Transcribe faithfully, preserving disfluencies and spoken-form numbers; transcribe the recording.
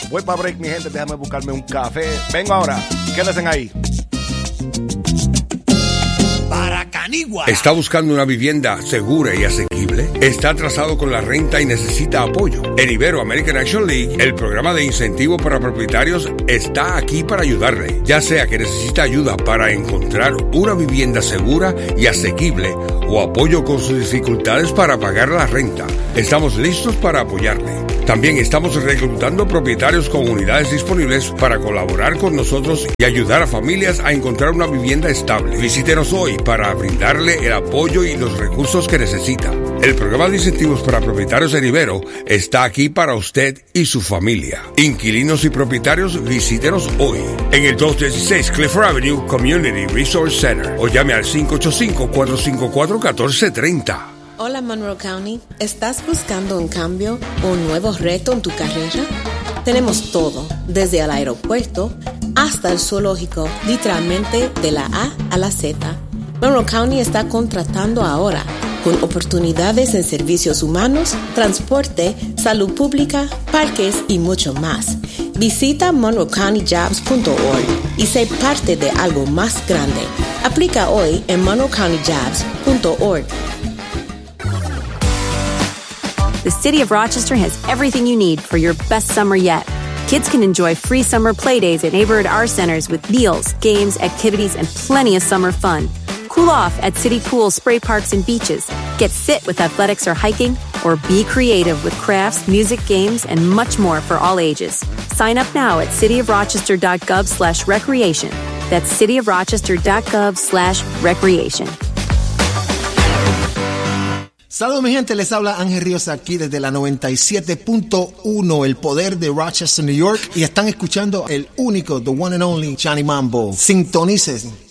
Voy para break, mi gente, déjame buscarme un café. Vengo ahora, quédense ahí. ¿Está buscando una vivienda segura y asequible? ¿Está atrasado con la renta y necesita apoyo? En Ibero American Action League, el programa de incentivo para propietarios está aquí para ayudarle. Ya sea que necesita ayuda para encontrar una vivienda segura y asequible o apoyo con sus dificultades para pagar la renta, estamos listos para apoyarle. También estamos reclutando propietarios con unidades disponibles para colaborar con nosotros y ayudar a familias a encontrar una vivienda estable. Visítenos hoy para brindarle el apoyo y los recursos que necesita. El programa de incentivos para propietarios en Ibero está aquí para usted y su familia. Inquilinos y propietarios, visítenos hoy en el dos dieciséis Clifford Avenue Community Resource Center o llame al cinco ocho cinco, cuatro cinco cuatro, uno cuatro tres cero. Hola Monroe County, ¿estás buscando un cambio o un nuevo reto en tu carrera? Tenemos todo, desde el aeropuerto hasta el zoológico, literalmente de la A a la Z. Monroe County está contratando ahora, con oportunidades en servicios humanos, transporte, salud pública, parques y mucho más. Visita monroe county jobs punto org y sé parte de algo más grande. Aplica hoy en monroe county jobs punto org. The City of Rochester has everything you need for your best summer yet. Kids can enjoy free summer play days at neighborhood art centers with meals, games, activities, and plenty of summer fun. Cool off at city pools, spray parks, and beaches. Get fit with athletics or hiking, or be creative with crafts, music, games, and much more for all ages. Sign up now at cityofrochester.gov slash recreation. That's cityofrochester.gov slash recreation. Saludos mi gente, les habla Ángel Ríos aquí desde la noventa y siete punto uno, el poder de Rochester, New York, y están escuchando el único, the one and only Johnny Mambo. Sintonicen.